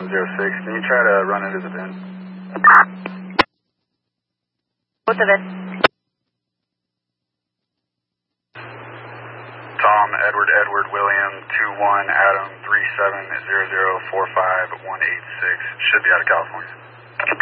06, can you try to run into the bin? What's the bin? Tom, Edward, William, 21, Adam, 370045 186. Should be out of California.